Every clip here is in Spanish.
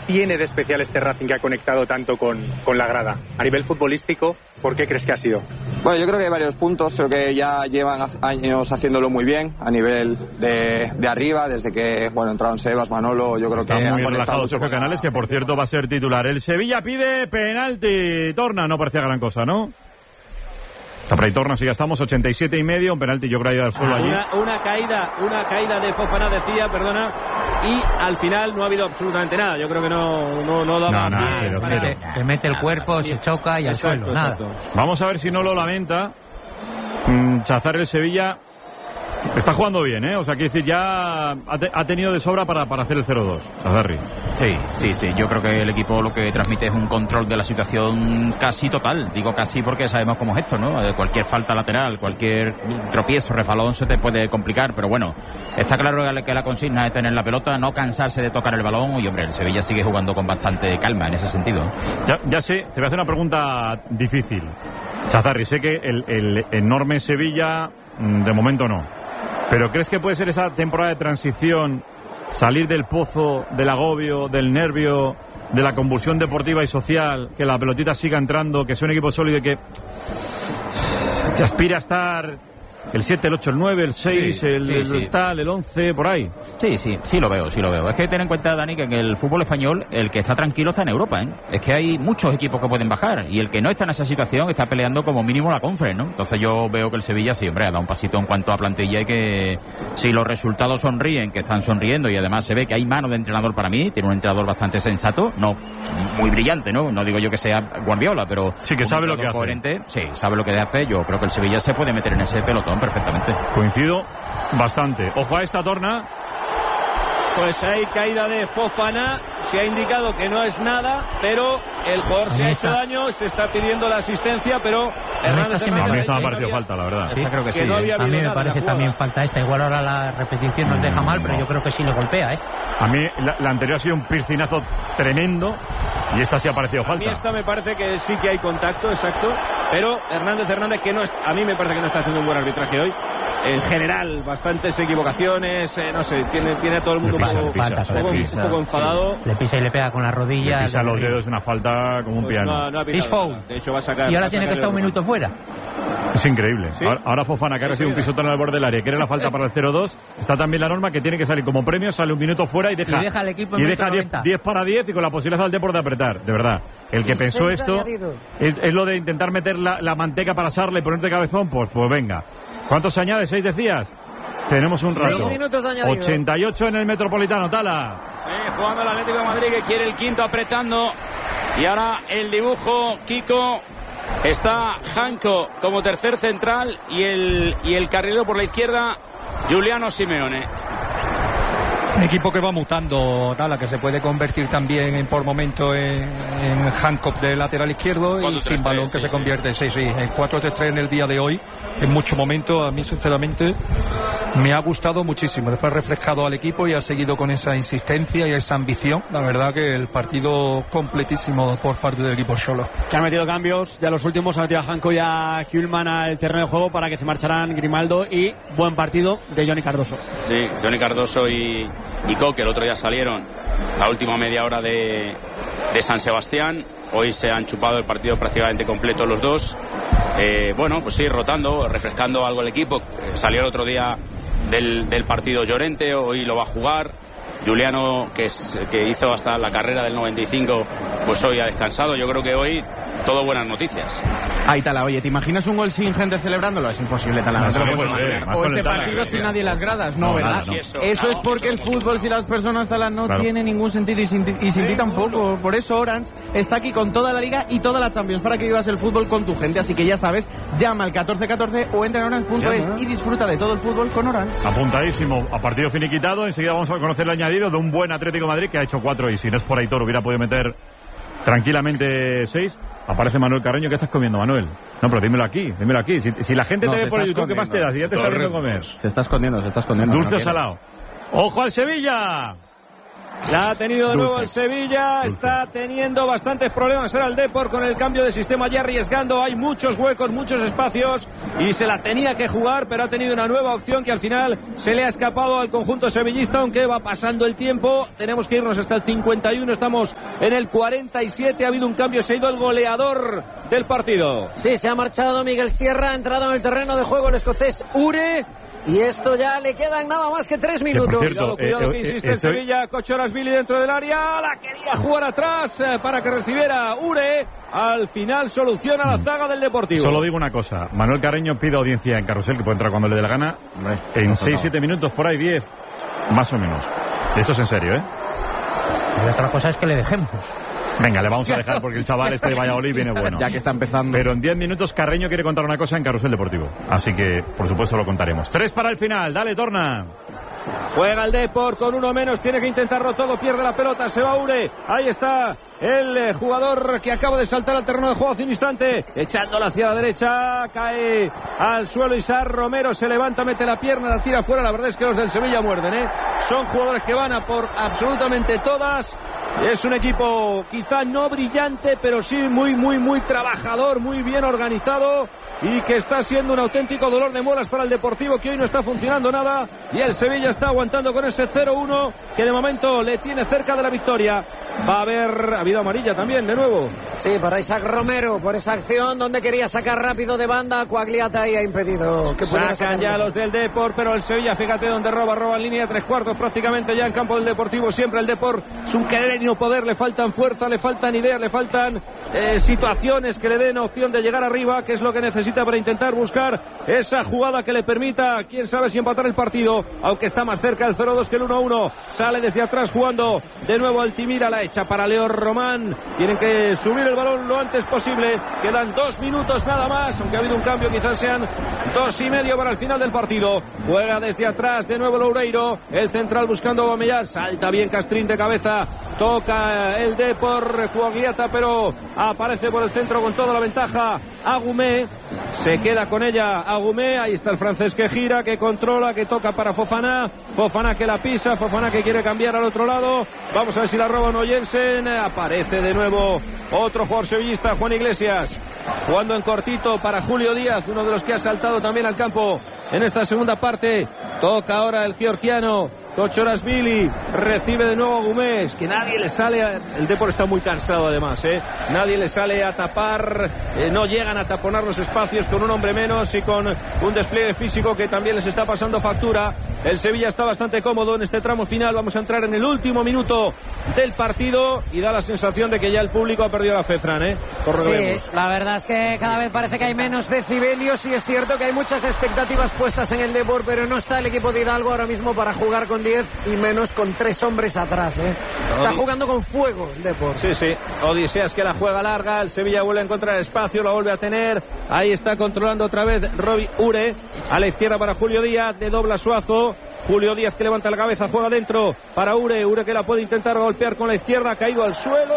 tiene de especial este Racing que ha conectado tanto con la grada? A nivel futbolístico, ¿por qué crees que ha sido? Bueno, yo creo que hay varios puntos. Creo que ya llevan años haciéndolo muy bien a nivel de arriba, desde que entraron Sebas, Manolo. Yo creo está que muy relajado Sergio Canales, que por cierto va a ser titular. El Sevilla pide penalti. Torna, no parecía gran cosa, ¿no? Capra y Torna, si ya estamos, 87,5, un penalti, yo creo que ha ido al suelo allí. Una caída de Fofana, decía, perdona, y al final no ha habido absolutamente nada. Yo creo que no daba nada. Te mete el cuerpo, se choca y al suelo, nada. Vamos a ver si no lo lamenta. Chazar el Sevilla está jugando bien, ¿eh? O sea, quiere decir, ya ha tenido de sobra para hacer el 0-2, Chazarri. Sí, yo creo que el equipo lo que transmite es un control de la situación casi total. Digo casi porque sabemos cómo es esto, ¿no? Cualquier falta lateral, cualquier tropiezo, refalón se te puede complicar, pero bueno, está claro que la consigna es tener la pelota, no cansarse de tocar el balón, y hombre, el Sevilla sigue jugando con bastante calma en ese sentido. Ya sé, te voy a hacer una pregunta difícil, Chazarri, sé que el enorme Sevilla de momento no, pero ¿crees que puede ser esa temporada de transición, salir del pozo, del agobio, del nervio, de la convulsión deportiva y social, que la pelotita siga entrando, que sea un equipo sólido y que aspire a estar el 7, el 8, el 9, el 6, el tal, el 11, por ahí? Sí lo veo. Es que ten en cuenta, Dani, que en el fútbol español el que está tranquilo está en Europa, ¿eh? Es que hay muchos equipos que pueden bajar y el que no está en esa situación está peleando como mínimo la Conference, ¿no? Entonces yo veo que el Sevilla sí, hombre, ha dado un pasito en cuanto a plantilla, y que si los resultados sonríen, que están sonriendo, y además se ve que hay mano de entrenador para mí, tiene un entrenador bastante sensato, no muy brillante, ¿no? No digo yo que sea Guardiola, pero sí que sabe lo que hace. Coherente, sí, sabe lo que hace. Yo creo que el Sevilla se puede meter en ese pelotón perfectamente. Coincido bastante. Ojo a esta, Torna. Pues hay caída de Fofana, se ha indicado que no es nada, pero el jugador se ha hecho daño, se está pidiendo la asistencia, pero Hernández a mí me ha parecido falta, la verdad. Sí, creo que sí. A mí me parece también falta esta. Igual ahora la repetición nos deja mal, pero yo creo que sí le golpea, ¿eh? A mí la anterior ha sido un piscinazo tremendo y esta sí ha parecido falta. A mí esta me parece que sí que hay contacto, exacto, pero Hernández que no es, a mí me parece que no está haciendo un buen arbitraje hoy. En general, bastantes equivocaciones, no sé, tiene a todo el mundo un poco enfadado. Le pisa y le pega con la rodilla. Le pisa los dedos, una falta como un piano. No ha pitado. De hecho va a sacar. Y ahora tiene que estar un minuto fuera. Es increíble. ¿Sí? Ahora Fofana, que ha recibido un pisotón al borde del área, quiere la falta para el 0-2. Está también la norma que tiene que salir como premio, sale un minuto fuera y deja al equipo en 10 para 10 y con la posibilidad del Depor de apretar. De verdad. El que pensó esto es lo de intentar meter la manteca para asarle y ponerte cabezón, pues venga. ¿Cuántos se añade? ¿6 decías? Tenemos un rato. 6 minutos añadidos. 88 en el Metropolitano, Tala. Sí, jugando el Atlético de Madrid, que quiere el quinto apretando. Y ahora el dibujo, Kiko. Está Janko como tercer central y el carrilero por la izquierda, Giuliano Simeone. Un equipo que va mutando, Tala, que se puede convertir también por momento en Hancock de lateral izquierdo y sin balón que se convierte en 4-3-3 en el día de hoy. En muchos momentos, a mí sinceramente me ha gustado muchísimo. Después ha refrescado al equipo y ha seguido con esa insistencia y esa ambición. La verdad que el partido completísimo por parte del equipo Xolo. Es que han metido cambios, ya los últimos, han metido a Hanco y a Hjulman al terreno de juego para que se marcharan Grimaldo, y buen partido de Johnny Cardoso. Sí, Johnny Cardoso y Coque el otro día salieron la última media hora de San Sebastián. Hoy se han chupado el partido prácticamente completo los dos. Bueno, pues sí, rotando, refrescando algo el equipo. Salió el otro día del partido Llorente, hoy lo va a jugar. Giuliano, que hizo hasta la carrera del 95, pues hoy ha descansado. Yo creo que hoy todo buenas noticias. Ahí, Tala, oye, ¿te imaginas un gol sin gente celebrándolo? Es imposible, Tala. No, o este partido sin nadie en las gradas, no, ¿verdad? No. Eso es porque el fútbol, si las personas, Tala, no tiene ningún sentido y sin ti tampoco. Por eso Orange está aquí con toda la Liga y toda la Champions para que vivas el fútbol con tu gente. Así que ya sabes, llama al 1414 o entra en orange.es y disfruta de todo el fútbol con Orange. Apuntadísimo, a partido finiquitado. Enseguida vamos a conocer el añadido de un buen Atlético de Madrid que ha hecho 4 y si no es por Aitor hubiera podido meter tranquilamente 6. Aparece Manuel Carreño. ¿Qué estás comiendo, Manuel? No, pero dímelo aquí. Si la gente te ve por YouTube, ¿qué más te da? Si ya te está viendo comer. Se está escondiendo. Dulce o salado. ¡Ojo al Sevilla! La ha tenido de nuevo el Sevilla. Está teniendo bastantes problemas ahora el Depor con el cambio de sistema, ya arriesgando. Hay muchos huecos, muchos espacios y se la tenía que jugar, pero ha tenido una nueva opción que al final se le ha escapado al conjunto sevillista, aunque va pasando el tiempo. Tenemos que irnos hasta el 51, estamos en el 47. Ha habido un cambio, se ha ido el goleador del partido. Sí, se ha marchado Miguel Sierra, ha entrado en el terreno de juego el escocés Ure. Y esto ya le quedan nada más que 3 minutos. Cuidado que insiste en Sevilla. Kochorashvili dentro del área. La quería jugar atrás para que recibiera Ure. Al final soluciona la zaga del Deportivo. Solo digo una cosa. Manuel Carreño pide audiencia en Carrusel, que puede entrar cuando le dé la gana. En 6-7 minutos, por ahí 10. Más o menos. Esto es en serio, ¿eh? Y otra cosa es que le dejemos. Venga, le vamos a dejar porque el chaval este de Valladolid viene bueno. Ya que está empezando. Pero en 10 minutos Carreño quiere contar una cosa en Carrusel Deportivo. Así que, por supuesto, lo contaremos. 3 para el final. Dale, Torna. Juega el Depor con uno menos. Tiene que intentarlo todo. Pierde la pelota. Se va Ure. Ahí está el jugador que acaba de saltar al terreno de juego hace un instante. Echándola hacia la derecha. Cae al suelo Isar Romero. Se levanta, mete la pierna, la tira fuera. La verdad es que los del Sevilla muerden, ¿eh? Son jugadores que van a por absolutamente todas. Es un equipo quizá no brillante, pero sí muy trabajador, muy bien organizado y que está siendo un auténtico dolor de muelas para el Deportivo, que hoy no está funcionando nada y el Sevilla está aguantando con ese 0-1 que de momento le tiene cerca de la victoria. Va a haber habido amarilla también de nuevo. Sí, para Isaac Romero, por esa acción donde quería sacar rápido de banda. Quagliata y ha impedido que pudiera sacan ya los del Depor, pero el Sevilla, fíjate donde roba en línea de 3/4 prácticamente ya en campo del Deportivo. Siempre el Depor es un querer poder, le faltan fuerza, le faltan ideas, le faltan situaciones que le den opción de llegar arriba, que es lo que necesita para intentar buscar esa jugada que le permita, quién sabe si empatar el partido, aunque está más cerca el 0-2 que el 1-1. Sale desde atrás jugando de nuevo Altimira, la echa para Leo Román. Tienen que subir el balón lo antes posible. Quedan 2 minutos nada más, aunque ha habido un cambio, quizás sean 2,5 para el final del partido. Juega desde atrás de nuevo Loureiro, el central buscando a Aubameyang. Salta bien Castrín de cabeza, toca el Depor Quagliata, pero aparece por el centro con toda la ventaja Agumé. Se queda con ella Agumé. Ahí está el francés que gira, que controla, que toca para Fofana. Fofana que la pisa, Fofana que quiere cambiar al otro lado. Vamos a ver si la roba o no Jensen. Aparece de nuevo otro jugador sevillista, Juan Iglesias, jugando en cortito para Julio Díaz, uno de los que ha saltado también al campo en esta segunda parte. Toca ahora el georgiano Kochorashvili, recibe de nuevo a Gómez, que nadie le sale el Depor está muy cansado además, nadie le sale a tapar, no llegan a taponar los espacios con un hombre menos y con un despliegue físico que también les está pasando factura. El Sevilla está bastante cómodo en este tramo final. Vamos a entrar en el último minuto del partido y da la sensación de que ya el público ha perdido la fe, Fran, por lo que vemos. Sí, la verdad es que cada vez parece que hay menos decibelios y es cierto que hay muchas expectativas puestas en el Depor, pero no está el equipo de Hidalgo ahora mismo para jugar con 10 y menos con 3 hombres atrás, Está jugando con fuego el Depor. Sí. Odiseas que la juega larga, el Sevilla vuelve a encontrar espacio, la vuelve a tener. Ahí está controlando otra vez Robbie Ure, a la izquierda para Julio Díaz, de dobla Suazo. Julio Díaz que levanta la cabeza, juega dentro para Ure que la puede intentar golpear con la izquierda, ha caído al suelo,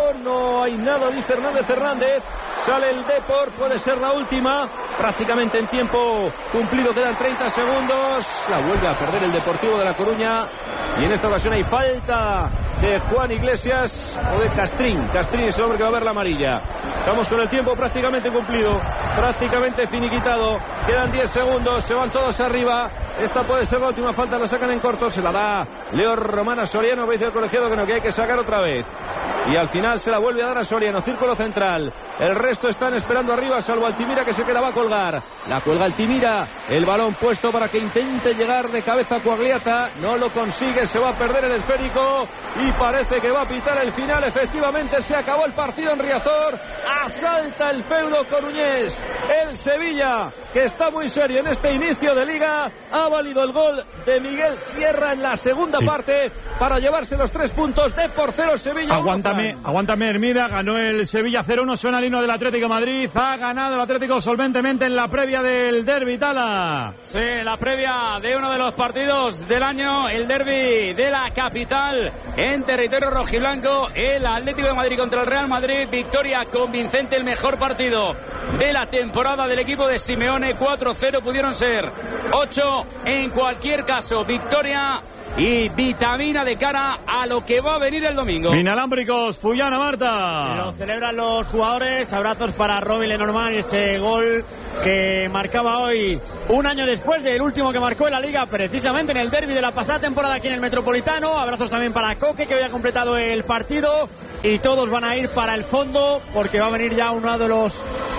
no hay nada, dice Hernández. Sale el Depor, puede ser la última, prácticamente en tiempo cumplido, quedan 30 segundos, la vuelve a perder el Deportivo de La Coruña y en esta ocasión hay falta de Juan Iglesias o de Castrín es el hombre que va a ver la amarilla. Estamos con el tiempo prácticamente cumplido, prácticamente finiquitado, quedan 10 segundos, se van todos arriba. Esta puede ser la última falta, la sacan en corto, se la da Leo Román a Soriano, me dice el colegiado que no, que hay que sacar otra vez. Y al final se la vuelve a dar a Soriano, círculo central. El resto están esperando arriba, salvo Altimira que se queda, va a colgar. La cuelga Altimira, el balón puesto para que intente llegar de cabeza a Quagliata. No lo consigue, se va a perder el esférico y parece que va a pitar el final. Efectivamente se acabó el partido en Riazor. Asalta el feudo coruñés. El Sevilla, que está muy serio en este inicio de liga, ha valido el gol de Miguel Sierra en la segunda parte para llevarse los 3 puntos. de por 0 Sevilla. Aguántame Hermida, ganó el Sevilla 0-1, suena el himno del Atlético de Madrid, ha ganado el Atlético solventemente en la previa del derbi, Tala. Sí, la previa de uno de los partidos del año, el derbi de la capital en territorio rojiblanco, el Atlético de Madrid contra el Real Madrid, victoria convincente, el mejor partido de la temporada del equipo de Simeone, 4-0, pudieron ser 8 en cualquier caso, victoria y vitamina de cara a lo que va a venir el domingo. Inalámbricos, Fullana, Marta. Lo celebran los jugadores. Abrazos para Robin Lenormand, ese gol que marcaba hoy, un año después del último que marcó en la Liga, precisamente en el derbi de la pasada temporada aquí en el Metropolitano. Abrazos también para Coque, que hoy ha completado el partido. Y todos van a ir para el fondo, porque va a venir ya uno de los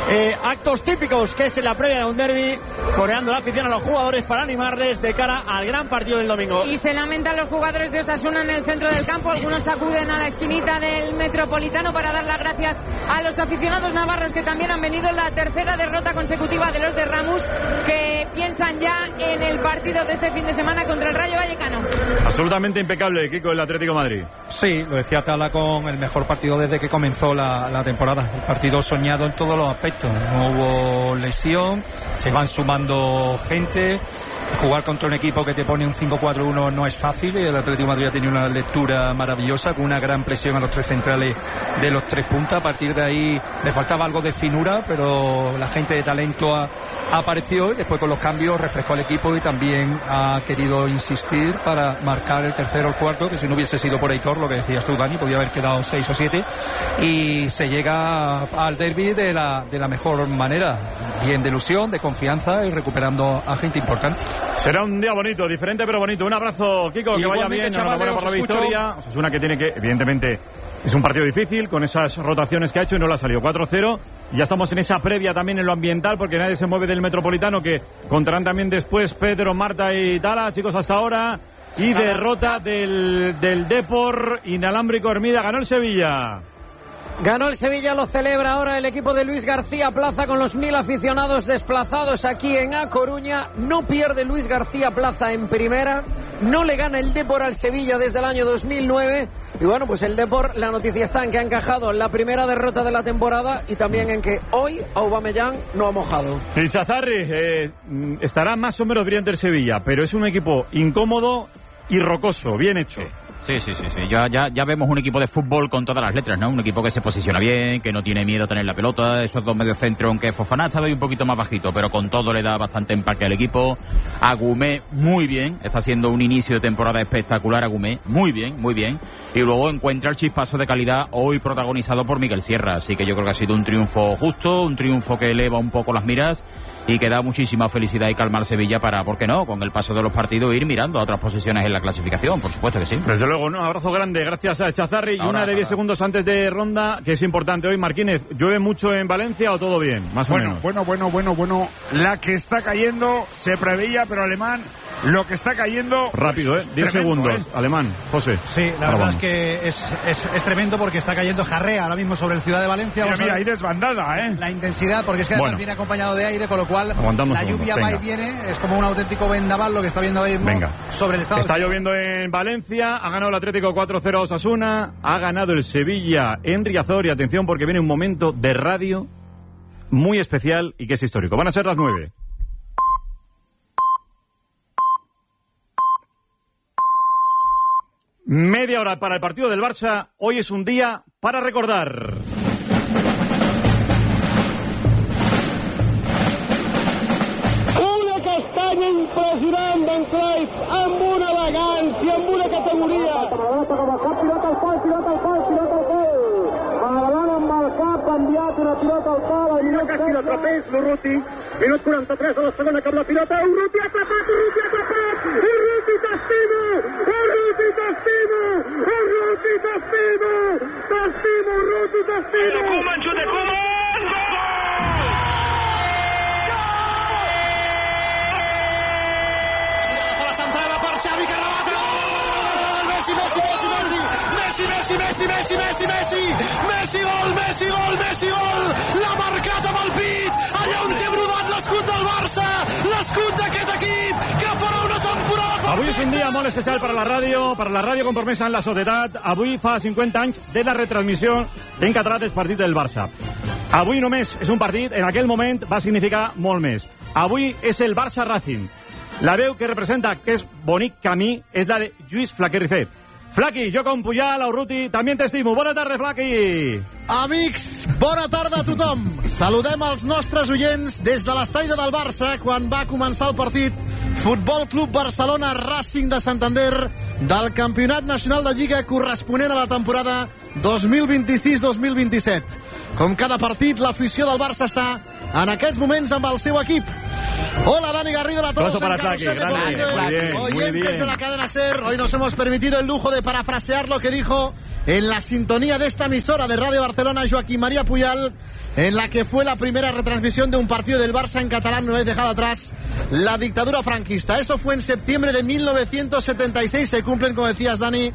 actos típicos, que es en la previa de un derbi, coreando la afición a los jugadores para animarles de cara al gran partido del domingo. Y se lamentan los jugadores de Osasuna en el centro del campo. Algunos acuden a la esquinita del Metropolitano para dar las gracias a los aficionados navarros, que también han venido en la tercera derrota consecutiva de los de Ramos, que piensan ya en el partido de este fin de semana contra el Rayo Vallecano. Absolutamente impecable, Kiko, el Atlético de Madrid. Sí, lo decía Tala, con el mejor partido desde que comenzó la temporada. El partido soñado en todos los aspectos. No hubo lesión, se van sumando gente. Jugar contra un equipo que te pone un 5-4-1 no es fácil. El Atlético de Madrid ha tenido una lectura maravillosa, con una gran presión a los tres centrales de los tres puntas. A partir de ahí le faltaba algo de finura, pero la gente de talento apareció, y después con los cambios refrescó al equipo y también ha querido insistir para marcar el tercero o el cuarto, que si no hubiese sido por Aitor, lo que decías tú, Dani, podía haber quedado 6 o 7, y se llega al derbi de la mejor manera, bien de ilusión, de confianza y recuperando a gente importante. Será un día bonito, diferente pero bonito. Un abrazo, Kiko, que vaya bien, enhorabuena por la victoria. Es una que tiene que, evidentemente, es un partido difícil con esas rotaciones que ha hecho y no le ha salido 4-0. Y ya estamos en esa previa también en lo ambiental, porque nadie se mueve del Metropolitano, que contarán también después Pedro, Marta y Tala. Chicos, hasta ahora. Y derrota del Depor, inalámbrico Hermida. Ganó el Sevilla. Ganó el Sevilla, lo celebra ahora el equipo de Luis García Plaza con los 1000 aficionados desplazados aquí en A Coruña. No pierde Luis García Plaza en primera, no le gana el Depor al Sevilla desde el año 2009. Y bueno, pues el Depor, la noticia está en que ha encajado la primera derrota de la temporada y también en que hoy Aubameyang no ha mojado. El Chazarri estará más o menos brillante el Sevilla, pero es un equipo incómodo y rocoso, bien hecho. Sí. Ya vemos un equipo de fútbol con todas las letras, ¿no? Un equipo que se posiciona bien, que no tiene miedo a tener la pelota. Esos dos mediocentros, aunque Fofana ha estado un poquito más bajito, pero con todo le da bastante empaque al equipo. Agumé muy bien, está haciendo un inicio de temporada espectacular. Agumé muy bien. Y luego encuentra el chispazo de calidad hoy protagonizado por Miguel Sierra. Así que yo creo que ha sido un triunfo justo, un triunfo que eleva un poco las miras y que da muchísima felicidad y calma al Sevilla para, ¿por qué no?, con el paso de los partidos ir mirando a otras posiciones en la clasificación, por supuesto que sí. Desde luego, un abrazo grande, gracias a Chazarri. Y una de 10 segundos antes de ronda, que es importante hoy. Marquínez, ¿llueve mucho en Valencia o todo bien? Más o menos. Bueno. La que está cayendo se preveía, pero Alemán, lo que está cayendo... Rápido, 10 segundos. Alemán, José. Sí, la verdad es que es tremendo, porque está cayendo jarrea ahora mismo sobre el Ciudad de Valencia. Mira, hay desbandada, la intensidad, porque es que además viene acompañado de aire, con lo cual la lluvia va y viene. Es como un auténtico vendaval lo que está viendo ahí sobre el estado. Está lloviendo en Valencia, ha ganado el Atlético 4-0 a Osasuna, ha ganado el Sevilla en Riazor, y atención porque viene un momento de radio muy especial y que es histórico. Van a ser las 9. Media hora para el partido del Barça. Hoy es un día para recordar. Una castaña impressionant d'en Cruyff, amb una elegància, amb una categoria. Pilota al pal. Endavant amb el cap, enviat una pilota al pal. El minut quasi de trapeix, l'Urruti. Minut 43 de la segona, cap la pilota. Urruti atrapat. Urruti t'estimo. De Koeman. Fa la centrada per Xavi, que remata. Messi, gol. L'ha marcat amb el pit, allà on té brodat l'escut del Barça, l'escut d'aquest equip, que farà una temporada... Avui és un dia molt especial per a la ràdio compromesa en la societat. Avui fa 50 anys de la retransmissió en català dels partits del Barça. Avui només és un partit, en aquell moment va significar molt més. Avui és el Barça Racing. La veu que representa aquest bonic camí és la de Lluís Flaquer Rifé. Flaqui, jo com Puyal, Urruti, també t'estimo. Bona tarda, Flaqui. Amics, bona tarda a tothom. Saludem els nostres oients des de l'estadi del Barça quan va començar el partit Futbol Club Barcelona Racing de Santander del Campionat Nacional de Lliga corresponent a la temporada 2026-2027. Com cada partit, l'afició del Barça està en aquests moments amb el seu equip. Hola, Dani Garrido, a todos en Carrusel Deportivo. Oyentes de la cadena SER, hoy nos hemos permitido el lujo de parafrasear lo que dijo en la sintonía de esta emisora de Radio Barcelona Joaquín María Puyal, en la que fue la primera retransmisión de un partido del Barça en catalán una vez dejada atrás la dictadura franquista. Eso fue en septiembre de 1976. Se cumplen, como decías, Dani,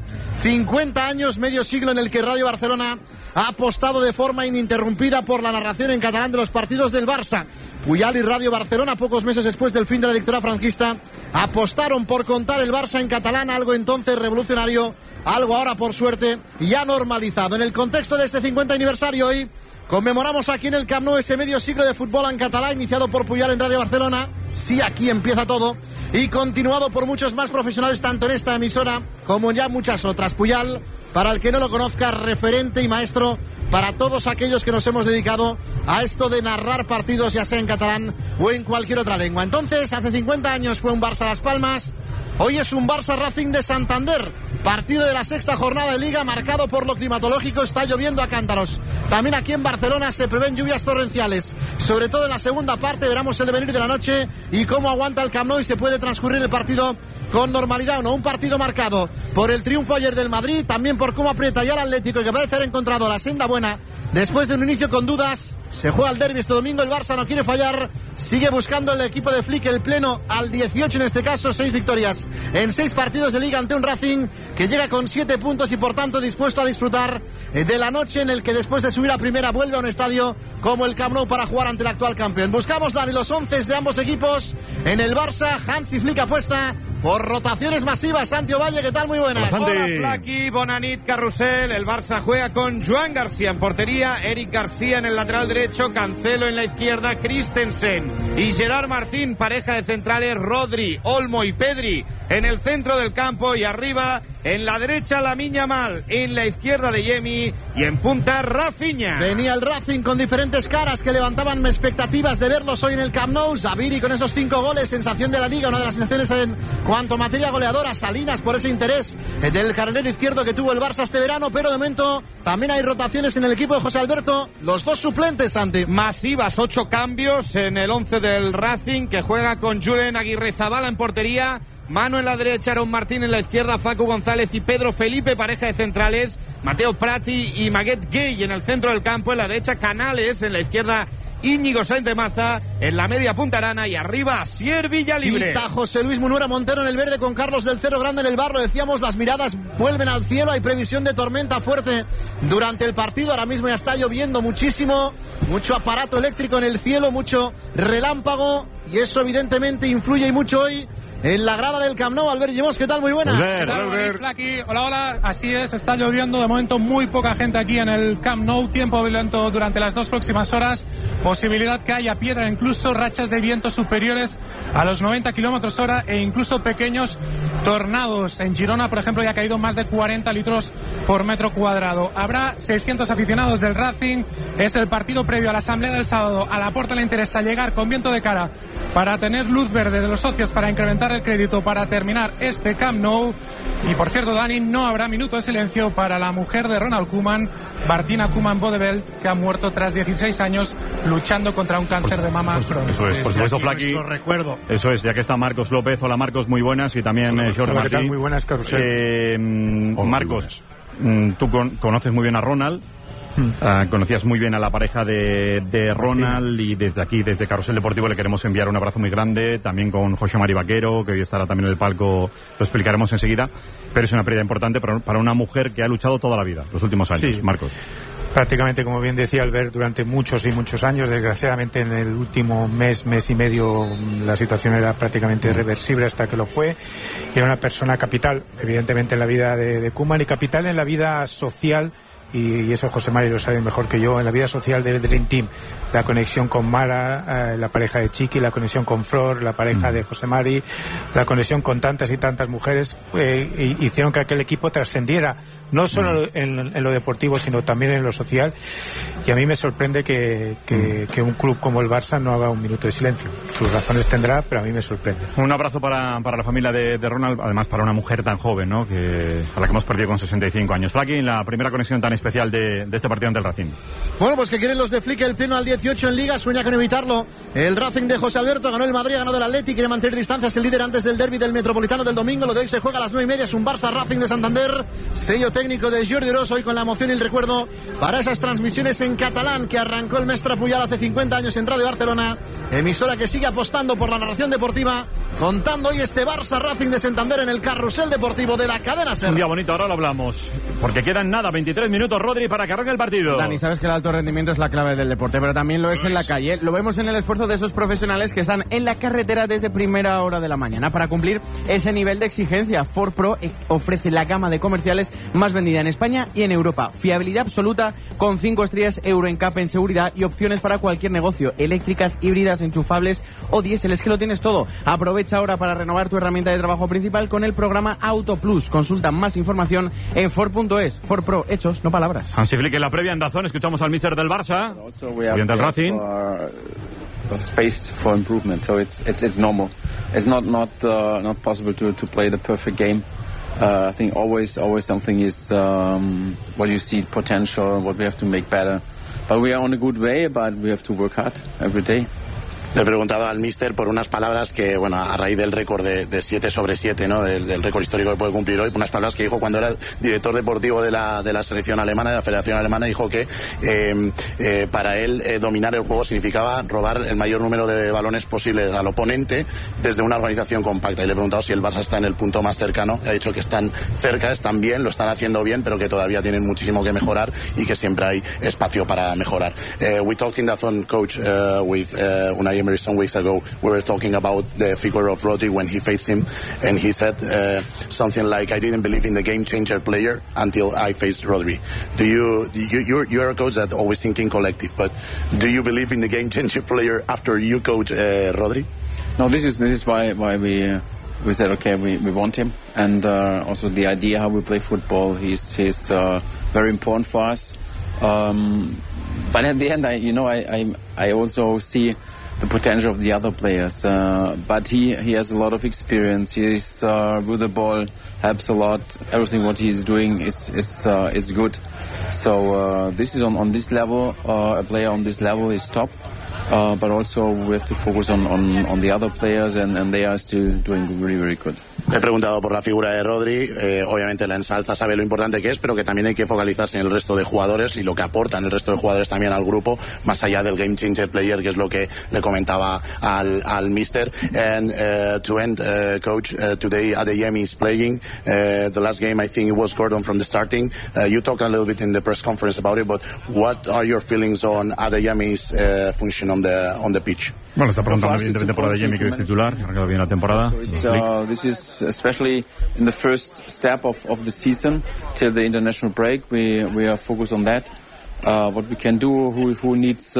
50 años, medio siglo en el que Radio Barcelona ha apostado de forma ininterrumpida por la narración en catalán de los partidos del Barça. Puyal y Radio Barcelona, pocos meses después del fin de la dictadura franquista, apostaron por contar el Barça en catalán, algo entonces revolucionario, algo ahora, por suerte, ya normalizado. En el contexto de este 50 aniversario, hoy conmemoramos aquí en el Camp Nou ese medio siglo de fútbol en catalán, iniciado por Puyal en Radio Barcelona. Sí, aquí empieza todo. Y continuado por muchos más profesionales, tanto en esta emisora como en ya muchas otras. Puyal, para el que no lo conozca, referente y maestro para todos aquellos que nos hemos dedicado a esto de narrar partidos, ya sea en catalán o en cualquier otra lengua. Entonces, hace 50 años fue un Barça Las Palmas, hoy es un Barça Racing de Santander. Partido de la sexta jornada de Liga marcado por lo climatológico, está lloviendo a cántaros. También aquí en Barcelona se prevén lluvias torrenciales. Sobre todo en la segunda parte veremos el devenir de la noche y cómo aguanta el Camp Nou y se puede transcurrir el partido con normalidad o no. Un partido marcado por el triunfo ayer del Madrid, también por cómo aprieta ya el Atlético, que parece haber encontrado la senda buena después de un inicio con dudas. Se juega el derbi este domingo, el Barça no quiere fallar, sigue buscando el equipo de Flick el pleno al 18 en este caso, 6 victorias en 6 partidos de Liga ante un Racing que llega con 7 puntos y por tanto dispuesto a disfrutar de la noche en el que después de subir a primera vuelve a un estadio como el Camp Nou para jugar ante el actual campeón. Buscamos, Dani, los 11 de ambos equipos en el Barça. Hansi Flick apuesta por rotaciones masivas. Santi Ovalle, ¿qué tal? Muy buenas. Hola, Flaqui, Bonanit, Carrusel. El Barça juega con Joan García en portería, Eric García en el lateral derecho, Cancelo en la izquierda, Christensen y Gerard Martín, pareja de centrales, Rodri, Olmo y Pedri en el centro del campo, y arriba en la derecha Lamine Yamal, en la izquierda de Yemi y en punta Rafinha. Venía el Racing con diferentes caras que levantaban expectativas de verlos hoy en el Camp Nou. Zaviri con esos 5 goles, sensación de la Liga, una de las sensaciones en cuanto a materia goleadora. Salinas por ese interés del carrilero izquierdo que tuvo el Barça este verano, pero de momento también hay rotaciones en el equipo de José Alberto. Los 2 suplentes, Santi. Masivas, 8 cambios en el 11 del Racing, que juega con Julen Aguirrezabala en portería, Manu en la derecha, Aaron Martín en la izquierda, Facu González y Pedro Felipe, pareja de centrales, Mateo Prati y Maguette Gay en el centro del campo, en la derecha Canales, en la izquierda Íñigo Sainz de Maza, en la media punta Arana y arriba Asier Villalibre. Quita José Luis Munuera Montero en el verde con Carlos del Cerro Grande en el barro. Decíamos, las miradas vuelven al cielo, hay previsión de tormenta fuerte durante el partido. Ahora mismo ya está lloviendo muchísimo, mucho aparato eléctrico en el cielo, mucho relámpago, y eso evidentemente influye y mucho hoy en la grada del Camp Nou. Albert Llimós, ¿qué tal? Muy buenas. Hola, hola, así es, está lloviendo, de momento muy poca gente aquí en el Camp Nou, tiempo violento durante las 2 próximas horas, posibilidad que haya piedra, incluso rachas de viento superiores a los 90 kilómetros hora e incluso pequeños tornados. En Girona, por ejemplo, ya ha caído más de 40 litros por metro cuadrado. Habrá 600 aficionados del Racing, es el partido previo a la asamblea del sábado. A Laporta le interesa llegar con viento de cara para tener luz verde de los socios, para incrementar el crédito, para terminar este Camp Nou. Y por cierto, Dani, no habrá minuto de silencio para la mujer de Ronald Koeman, Martina Koeman-Bodeveld, que ha muerto tras 16 años luchando contra un cáncer de mama crónico. Eso es, por supuesto, Flaqui. Recuerdo. Eso es, ya que está Marcos López. Hola, Marcos, muy buenas. Y también Jorge Martí. ¿Qué tal? Muy buenas, Carrusel. Marcos, tú conoces muy bien a Ronald. Conocías muy bien a la pareja de Ronald, y desde aquí, desde Carrusel Deportivo, le queremos enviar un abrazo muy grande, también con José Mari Vaquero, que hoy estará también en el palco, lo explicaremos enseguida, pero es una pérdida importante para una mujer que ha luchado toda la vida, los últimos años. Sí. Marcos. Prácticamente, como bien decía Albert, durante muchos y muchos años. Desgraciadamente, en el último mes y medio, la situación era prácticamente irreversible hasta que lo fue. Era una persona capital, evidentemente, en la vida de Koeman, y capital en la vida social y eso José Mari lo sabe mejor que yo, en la vida social del Dream Team, la conexión con Mara, la pareja de Chiqui, la conexión con Flor, la pareja de José Mari, la conexión con tantas y tantas mujeres, hicieron que aquel equipo trascendiera no solo en lo deportivo, sino también en lo social, y a mí me sorprende que un club como el Barça no haga un minuto de silencio. Sus razones tendrá, pero a mí me sorprende. Un abrazo para la familia de Ronald, además para una mujer tan joven, ¿no? A la que hemos perdido con 65 años. Flaki, la primera conexión tan especial de este partido ante el Racing. Bueno, pues que quieren los de Flick el pleno al 18 en Liga, sueña con evitarlo. El Racing de José Alberto ganó el Madrid, ganó del Atleti, quiere mantener distancias, el líder antes del derbi del Metropolitano del domingo. Lo de hoy se juega a las 9:30, es un Barça Racing de Santander, sello técnico de Jordi Oroz, hoy con la emoción y el recuerdo para esas transmisiones en catalán que arrancó el Mestre Puyal hace 50 años en Radio Barcelona, emisora que sigue apostando por la narración deportiva, contando hoy este Barça Racing de Santander en el carrusel deportivo de la cadena SER. Un día bonito, ahora lo hablamos, porque quedan nada, 23 minutos, Rodri, para que arranque el partido. Dani, sabes que el alto rendimiento es la clave del deporte, pero también lo es en la calle. Lo vemos en el esfuerzo de esos profesionales que están en la carretera desde primera hora de la mañana para cumplir ese nivel de exigencia. Ford Pro ofrece la gama de comerciales más vendida en España y en Europa. Fiabilidad absoluta con 5 estrellas Euro NCAP en seguridad y opciones para cualquier negocio, eléctricas, híbridas, enchufables o diésel. Es que lo tienes todo. Aprovecha ahora para renovar tu herramienta de trabajo principal con el programa Auto Plus. Consulta más información en Ford.es. Ford Pro, hechos, no palabras. Hansi Flick en la previa en Dazón, escuchamos al míster del Barça, bien del Racing. Space for improvement, so it's normal. It's not possible to play the perfect game. I think always something is what you see potential, what we have to make better. But we are on a good way, but we have to work hard every day. Le he preguntado al míster por unas palabras que, bueno, a raíz del récord de 7/7, ¿no? Del récord histórico que puede cumplir hoy, unas palabras que dijo cuando era director deportivo de la selección alemana, de la Federación Alemana, dijo que para él dominar el juego significaba robar el mayor número de balones posibles al oponente desde una organización compacta. Y le he preguntado si el Barça está en el punto más cercano. Ha dicho que están cerca, están bien, lo están haciendo bien, pero que todavía tienen muchísimo que mejorar y que siempre hay espacio para mejorar. We talked in Dazón, coach, with Unai Emery some weeks ago. We were talking about the figure of Rodri when he faced him, and he said something like, "I didn't believe in the game changer player until I faced Rodri." You're a coach that always thinking collective, but do you believe in the game changer player after you coach Rodri? No, this is why we said okay, we want him, and also the idea how we play football. He's very important for us. But at the end, I also see the potential of the other players, but he has a lot of experience. He's with the ball, helps a lot. Everything what he's doing is good. So this is on this level. A player on this level is top. But also we have to focus on the other players, and they are still doing really, very good. Le he preguntado por la figura de Rodri, obviamente la ensalza, sabe lo importante que es, pero que también hay que focalizarse en el resto de jugadores y lo que aportan el resto de jugadores también al grupo, más allá del game changer player, que es lo que le comentaba al mister. And to end, coach, today Adeyemi is playing. The last game I think it was Gordon from the starting. You talked a little bit in the press conference about it, but what are your feelings on Adeyemi's function on the pitch? Bueno, está preguntando evidentemente por Adeyemi, que es titular, ha quedado bien la temporada. This is especially in the first step of the season till the international break. We are focused on that. What we can do, who needs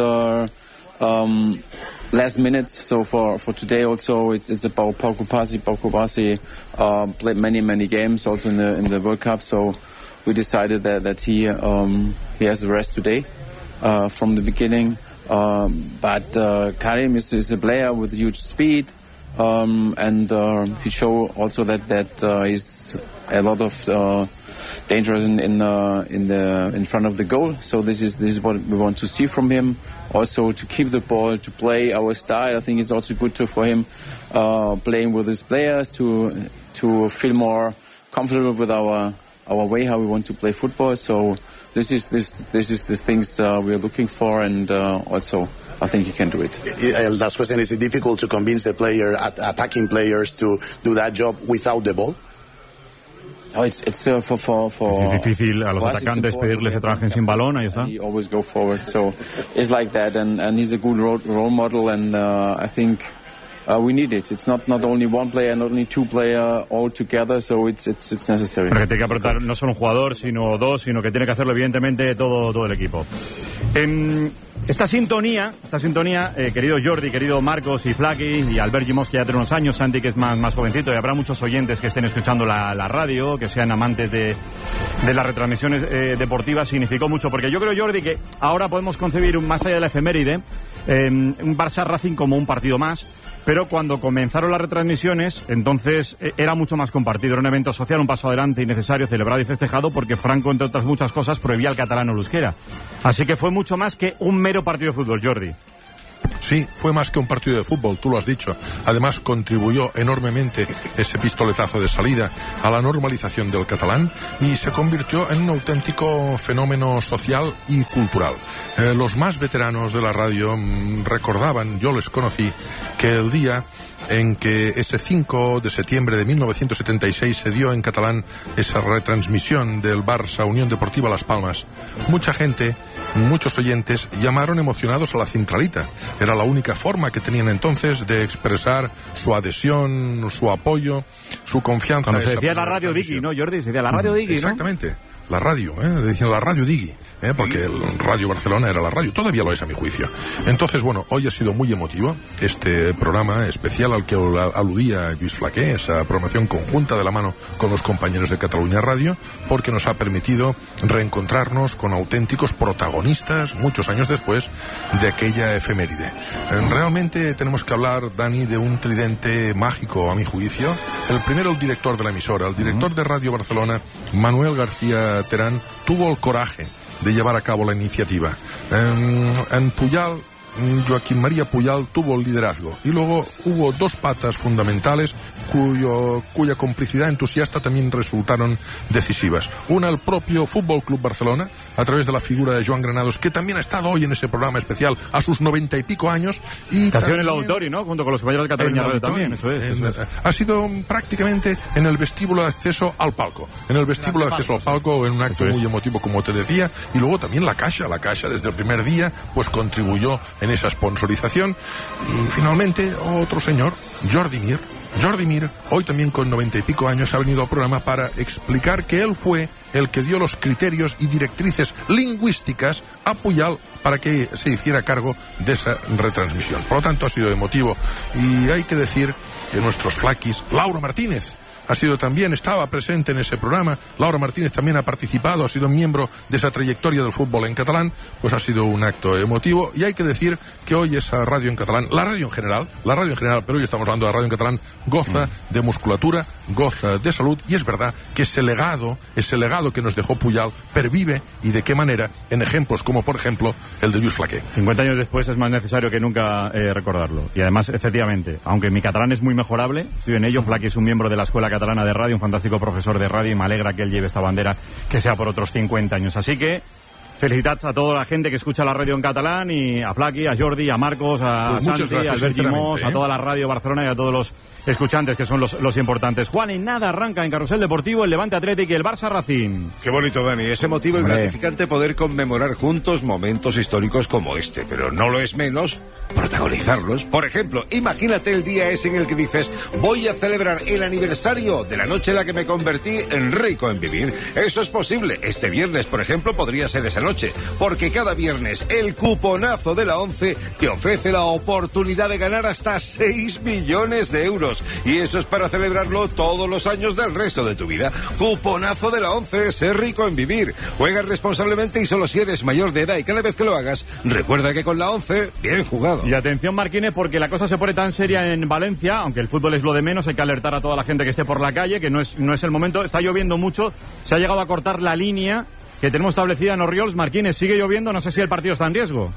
less minutes. So for today also it's about Pau Kubasi. Pau Kubasi played many games also in the World Cup. So we decided that he has a rest today from the beginning. But Karim is a player with huge speed, and he showed also that he's a lot of dangerous in front of the goal. So this is what we want to see from him. Also to keep the ball, to play our style. I think it's also good for him playing with his players to feel more comfortable with our way how we want to play football. So this is the things we are looking for, and also I think he can do it. Last question: is it difficult to convince the attacking players to do that job without the ball? No, it's for es difícil a los atacantes pedirles que trabajen sin balón, ahí está. He always go forward, so it's like that, and he's a good role model, and I think we need it. It's not only one player, not only two players all together, so it's necessary. Porque tiene que aportar no solo un jugador, sino dos, sino que tiene que hacerlo evidentemente todo el equipo. Esta sintonía, querido Jordi, querido Marcos y Flaky y Albert Gimos, que ya tiene unos años, Santi, que es más jovencito, y habrá muchos oyentes que estén escuchando la radio, que sean amantes de las retransmisiones deportivas, significó mucho, porque yo creo, Jordi, que ahora podemos concebir, más allá de la efeméride, un Barça Racing como un partido más, pero cuando comenzaron las retransmisiones, entonces era mucho más compartido, era un evento social, un paso adelante innecesario, celebrado y festejado, porque Franco, entre otras muchas cosas, prohibía el catalán o el euskera. Así que fue mucho más que un mero partido de fútbol, Jordi. Sí, fue más que un partido de fútbol, tú lo has dicho. Además, contribuyó enormemente ese pistoletazo de salida a la normalización del catalán y se convirtió en un auténtico fenómeno social y cultural. Los más veteranos de la radio recordaban, yo les conocí, que el día en que ese 5 de septiembre de 1976 se dio en catalán esa retransmisión del Barça Unión Deportiva Las Palmas, mucha gente, muchos oyentes llamaron emocionados a la centralita. Era la única forma que tenían entonces de expresar su adhesión, su apoyo, su confianza. Cuando se decía la radio Digui, ¿no, Jordi? Se decía la radio Digui, ¿no? Exactamente. La radio, diciendo la radio Digui, porque el Radio Barcelona era la radio, todavía lo es a mi juicio. Entonces, bueno, hoy ha sido muy emotivo este programa especial al que aludía Lluís Flaqué, esa programación conjunta de la mano con los compañeros de Cataluña Radio, porque nos ha permitido reencontrarnos con auténticos protagonistas muchos años después de aquella efeméride. Realmente tenemos que hablar, Dani, de un tridente mágico, a mi juicio. El primero, el director de la emisora, el director de Radio Barcelona, Manuel García Terán, tuvo el coraje de llevar a cabo la iniciativa. En Puyal, Joaquín María Puyal tuvo el liderazgo y luego hubo dos patas fundamentales cuya complicidad entusiasta también resultaron decisivas. Una, el propio Fútbol Club Barcelona, a través de la figura de Joan Granados, que también ha estado hoy en ese programa especial a sus 90 y pico años. Y casi en el auditorio, ¿no? Junto con los compañeros de Cataluña Radio también, eso es. Ha sido prácticamente en el vestíbulo de acceso al palco. En el vestíbulo de acceso al palco, en un acto muy emotivo, como te decía. Y luego también la Caixa desde el primer día, pues contribuyó en esa sponsorización. Y finalmente, otro señor, Jordi Mir, hoy también con 90 y pico años, ha venido al programa para explicar que él fue el que dio los criterios y directrices lingüísticas a Puyal para que se hiciera cargo de esa retransmisión. Por lo tanto, ha sido emotivo. Y hay que decir que nuestros flaquis, Laura Martínez, estaba presente en ese programa. Laura Martínez también ha participado, ha sido miembro de esa trayectoria del fútbol en catalán, pues ha sido un acto emotivo. Y hay que decir que hoy esa radio en catalán, la radio en general, pero hoy estamos hablando de la radio en catalán, goza de musculatura, goza de salud, y es verdad que ese legado que nos dejó Puyal pervive, y de qué manera, en ejemplos como por ejemplo el de Lluís Flaqué. 50 años después es más necesario que nunca recordarlo. Y además, efectivamente, aunque mi catalán es muy mejorable, estoy en ello. Flaqué es un miembro de la Escuela Catalana de Radio, un fantástico profesor de radio, y me alegra que él lleve esta bandera, que sea por otros 50 años. Así que felicitats a toda la gente que escucha la radio en catalán, y a Flaky, a Jordi, a Marcos, a Santi, a Albert Gimos, a toda la radio Barcelona y a todos los escuchantes, que son los importantes. Juan, y nada, arranca en Carrusel Deportivo el Levante Athletic y el Barça Racing. Qué bonito, Dani. Es emotivo y gratificante poder conmemorar juntos momentos históricos como este, pero no lo es menos protagonizarlos. Por ejemplo, imagínate el día ese en el que dices: voy a celebrar el aniversario de la noche en la que me convertí en rico en vivir. Eso es posible. Este viernes, por ejemplo, podría ser esa noche, porque cada viernes el cuponazo de la ONCE te ofrece la oportunidad de ganar hasta 6 millones de euros. Y eso es para celebrarlo todos los años del resto de tu vida. Cuponazo de la ONCE, ser rico en vivir. Juega responsablemente y solo si eres mayor de edad, y cada vez que lo hagas, recuerda que con la ONCE, bien jugado. Y atención, Marquines, porque la cosa se pone tan seria en Valencia, aunque el fútbol es lo de menos, hay que alertar a toda la gente que esté por la calle, que no es el momento. Está lloviendo mucho, se ha llegado a cortar la línea que tenemos establecida en Orriols. Marquines, sigue lloviendo, no sé si el partido está en riesgo.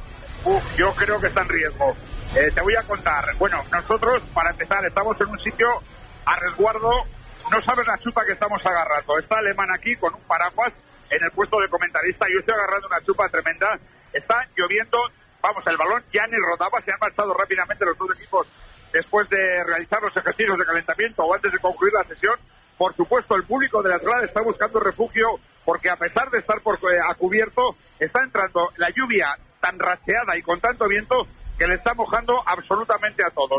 Yo creo que está en riesgo. Te voy a contar. Bueno, nosotros, para empezar, estamos en un sitio a resguardo. No sabes la chupa que estamos agarrando. Está Alemán aquí con un paraguas en el puesto de comentarista. Yo estoy agarrando una chupa tremenda. Está lloviendo. Vamos, el balón ya ni rodaba. Se han marchado rápidamente los dos equipos después de realizar los ejercicios de calentamiento o antes de concluir la sesión. Por supuesto, el público de la Atlanta está buscando refugio, porque a pesar de estar a cubierto, está entrando la lluvia tan racheada y con tanto viento que le está mojando absolutamente a todos.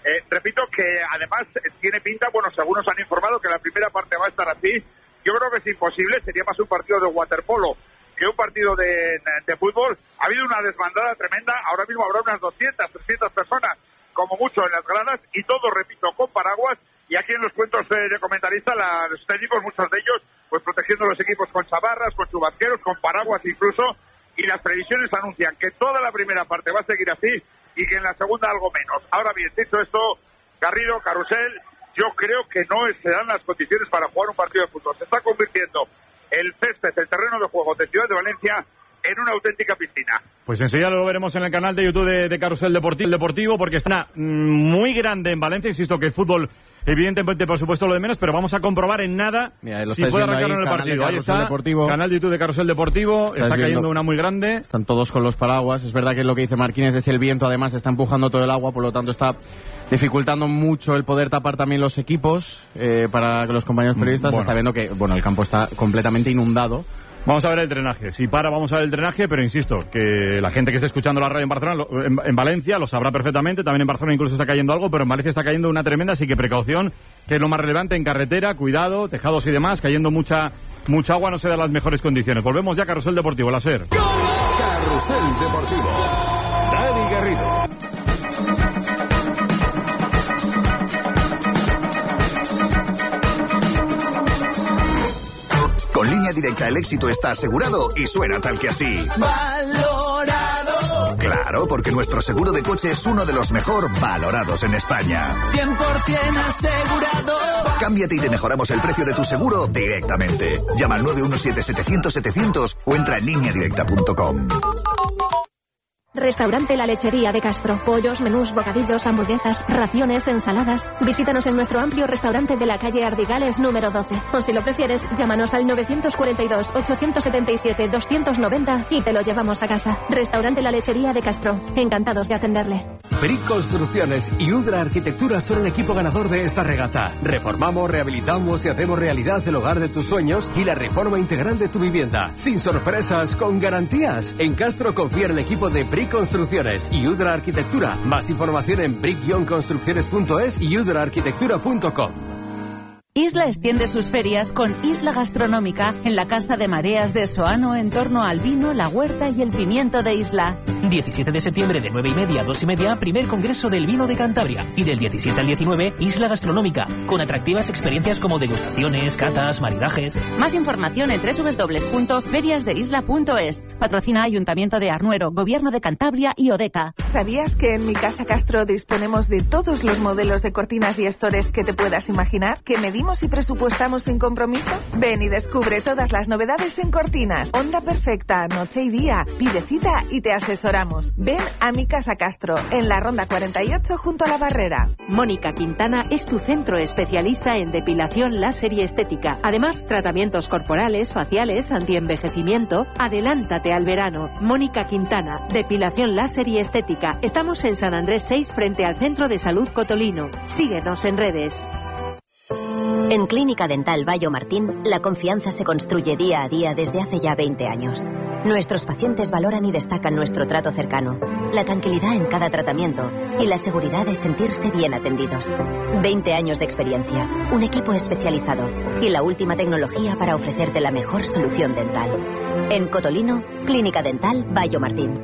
Repito que además tiene pinta, bueno, según nos han informado, que la primera parte va a estar así. Yo creo que es imposible, sería más un partido de waterpolo que un partido de fútbol. Ha habido una desbandada tremenda, ahora mismo habrá unas 200, 300 personas, como mucho, en las gradas, y todo, repito, con paraguas. Y aquí en los cuentos de comentarista, los técnicos, muchos de ellos, pues protegiendo los equipos con chavarras, con chubasqueros, con paraguas incluso. Y las previsiones anuncian que toda la primera parte va a seguir así y que en la segunda algo menos. Ahora bien, dicho esto, Garrido, Carrusel, yo creo que no se dan las condiciones para jugar un partido de fútbol. Se está convirtiendo el césped, el terreno de juego de Ciudad de Valencia, en una auténtica piscina. Pues enseguida lo veremos en el canal de YouTube de Carrusel Deportivo, porque está muy grande en Valencia. Insisto que el fútbol, evidentemente, por supuesto, lo de menos, pero vamos a comprobar en nada si puede arrancar en el partido. Ahí está, canal de YouTube de Carrusel Deportivo, está cayendo una muy grande. Están todos con los paraguas. Es verdad que lo que dice Marquínez es el viento, además está empujando todo el agua, por lo tanto está dificultando mucho el poder tapar también los equipos para que los compañeros periodistas. Se está viendo que el campo está completamente inundado. Vamos a ver el drenaje. Si vamos a ver el drenaje, pero insisto, que la gente que esté escuchando la radio en Barcelona, en Valencia, lo sabrá perfectamente. También en Barcelona incluso está cayendo algo, pero en Valencia está cayendo una tremenda, así que precaución, que es lo más relevante en carretera, cuidado, tejados y demás, cayendo mucha agua, no se da las mejores condiciones. Volvemos ya a Carrusel Deportivo, la SER. Carrusel Deportivo. Dani Garrido. Con Línea Directa el éxito está asegurado y suena tal que así. ¡Valorado! Claro, porque nuestro seguro de coche es uno de los mejor valorados en España. 100% asegurado. Cámbiate y te mejoramos el precio de tu seguro directamente. Llama al 917-700-700 o entra en lineadirecta.com. Restaurante La Lechería de Castro. Pollos, menús, bocadillos, hamburguesas, raciones, ensaladas. Visítanos en nuestro amplio restaurante de la calle Ardigales número 12. O si lo prefieres, llámanos al 942-877-290 y te lo llevamos a casa. Restaurante La Lechería de Castro. Encantados de atenderle. Brick Construcciones y Udra Arquitectura son el equipo ganador de esta regata. Reformamos, rehabilitamos y hacemos realidad el hogar de tus sueños y la reforma integral de tu vivienda. Sin sorpresas, con garantías. En Castro confía en el equipo de Brick Construcciones y Udra Arquitectura. Más información en brick-construcciones.es y udraarquitectura.com. Isla extiende sus ferias con Isla Gastronómica en la Casa de Mareas de Soano en torno al vino, la huerta y el pimiento de Isla. 17 de septiembre de 9:30 a 2:30, primer Congreso del Vino de Cantabria. Y del 17 al 19, Isla Gastronómica, con atractivas experiencias como degustaciones, catas, maridajes. Más información en www.feriasdeisla.es. Patrocina Ayuntamiento de Arnuero, Gobierno de Cantabria y Odeca. ¿Sabías que en Mi Casa Castro disponemos de todos los modelos de cortinas y estores que te puedas imaginar? ¿Que medimos y presupuestamos sin compromiso? Ven y descubre todas las novedades en cortinas. Onda perfecta, noche y día. Pide cita y te asesoramos. Ven a Mi Casa Castro, en la Ronda 48 junto a la Barrera. Mónica Quintana es tu centro especialista en depilación láser y estética. Además, tratamientos corporales, faciales, antienvejecimiento. Adelántate al verano. Mónica Quintana, depilación láser y estética. Estamos en San Andrés 6 frente al Centro de Salud Cotolino. Síguenos en redes. En Clínica Dental Bayo Martín, la confianza se construye día a día desde hace ya 20 años. Nuestros pacientes valoran y destacan nuestro trato cercano, la tranquilidad en cada tratamiento y la seguridad de sentirse bien atendidos. 20 años de experiencia, un equipo especializado y la última tecnología para ofrecerte la mejor solución dental. En Cotolino, Clínica Dental Bayo Martín.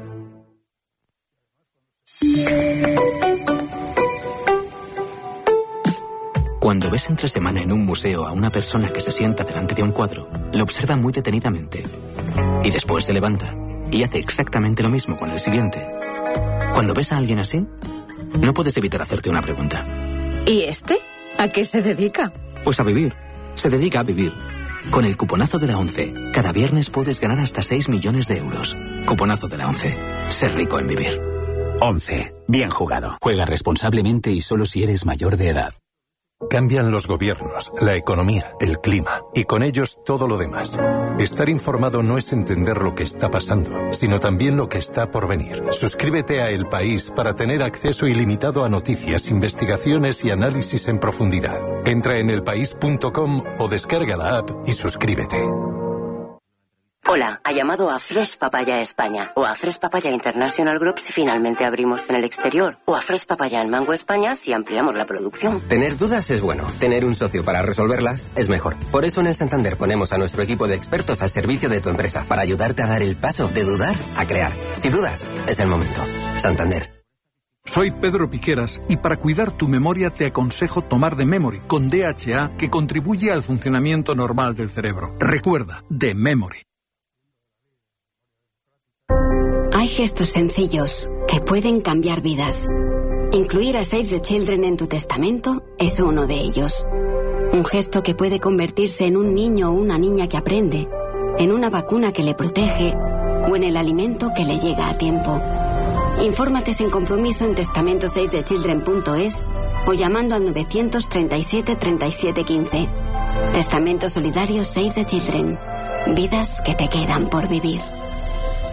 Cuando ves entre semana en un museo a una persona que se sienta delante de un cuadro, lo observa muy detenidamente y después se levanta y hace exactamente lo mismo con el siguiente. Cuando ves a alguien así, no puedes evitar hacerte una pregunta. ¿Y este? ¿A qué se dedica? Pues a vivir. Se dedica a vivir. Con el cuponazo de la ONCE, cada viernes puedes ganar hasta 6 millones de euros. Cuponazo de la ONCE. Ser rico en vivir. ONCE. Bien jugado. Juega responsablemente y solo si eres mayor de edad. Cambian los gobiernos, la economía, el clima y con ellos todo lo demás. Estar informado no es entender lo que está pasando, sino también lo que está por venir. Suscríbete a El País para tener acceso ilimitado a noticias, investigaciones y análisis en profundidad. Entra en elpaís.com o descarga la app y suscríbete. Hola, ha llamado a Fresh Papaya España o a Fresh Papaya International Group si finalmente abrimos en el exterior o a Fresh Papaya en Mango España si ampliamos la producción. Tener dudas es bueno, tener un socio para resolverlas es mejor. Por eso en el Santander ponemos a nuestro equipo de expertos al servicio de tu empresa para ayudarte a dar el paso de dudar a crear. Si dudas, es el momento. Santander. Soy Pedro Piqueras y para cuidar tu memoria te aconsejo tomar The Memory con DHA que contribuye al funcionamiento normal del cerebro. Recuerda, The Memory. Hay gestos sencillos que pueden cambiar vidas. Incluir a Save the Children en tu testamento es uno de ellos. Un gesto que puede convertirse en un niño o una niña que aprende, en una vacuna que le protege o en el alimento que le llega a tiempo. Infórmate sin compromiso en testamentosavethechildren.es o llamando al 937 37 15. Testamento solidario Save the Children. Vidas que te quedan por vivir.